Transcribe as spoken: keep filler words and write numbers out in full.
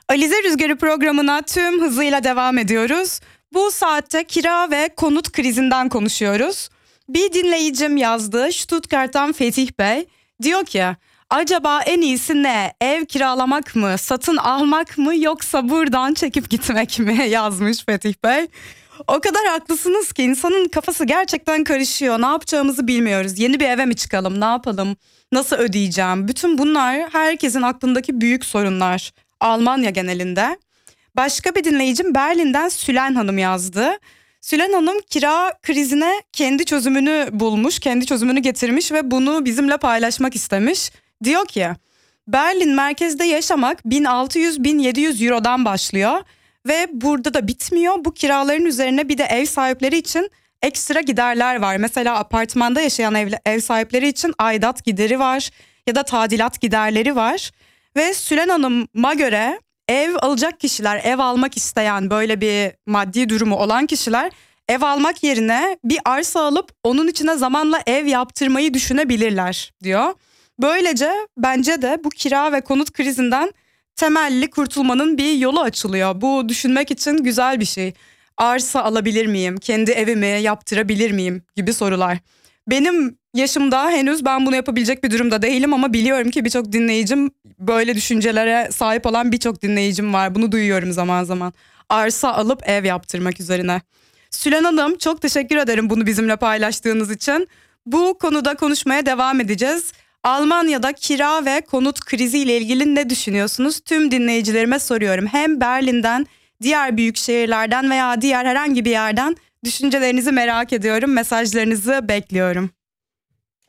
Alize Rüzgarı programına tüm hızıyla devam ediyoruz. Bu saatte kira ve konut krizinden konuşuyoruz. Bir dinleyicim yazdı, Stuttgart'tan Fetih Bey. Diyor ki, acaba en iyisi ne? Ev kiralamak mı, satın almak mı, yoksa buradan çekip gitmek mi? Yazmış Fetih Bey. O kadar haklısınız ki insanın kafası gerçekten karışıyor. Ne yapacağımızı bilmiyoruz. Yeni bir eve mi çıkalım, ne yapalım, nasıl ödeyeceğim? Bütün bunlar herkesin aklındaki büyük sorunlar. Almanya genelinde. Başka bir dinleyicim Berlin'den Sülen Hanım yazdı. Sülen Hanım kira krizine kendi çözümünü bulmuş, kendi çözümünü getirmiş ve bunu bizimle paylaşmak istemiş. Diyor ki, Berlin merkezde yaşamak bin altı yüz bin yedi yüz eurodan başlıyor ve burada da bitmiyor. Bu kiraların üzerine bir de ev sahipleri için ekstra giderler var. Mesela apartmanda yaşayan ev, ev sahipleri için aidat gideri var ya da tadilat giderleri var. Ve Sülen Hanım'a göre ev alacak kişiler, ev almak isteyen, böyle bir maddi durumu olan kişiler ev almak yerine bir arsa alıp onun içine zamanla ev yaptırmayı düşünebilirler diyor. Böylece bence de bu kira ve konut krizinden temelli kurtulmanın bir yolu açılıyor. Bu düşünmek için güzel bir şey. Arsa alabilir miyim? Kendi evimi yaptırabilir miyim? Gibi sorular. Benim yaşımda henüz ben bunu yapabilecek bir durumda değilim ama biliyorum ki birçok dinleyicim, böyle düşüncelere sahip olan birçok dinleyicim var. Bunu duyuyorum zaman zaman. Arsa alıp ev yaptırmak üzerine. Sülen Hanım, çok teşekkür ederim bunu bizimle paylaştığınız için. Bu konuda konuşmaya devam edeceğiz. Almanya'da kira ve konut kriziyle ilgili ne düşünüyorsunuz? Tüm dinleyicilerime soruyorum. Hem Berlin'den, diğer büyük şehirlerden veya diğer herhangi bir yerden düşüncelerinizi merak ediyorum. Mesajlarınızı bekliyorum.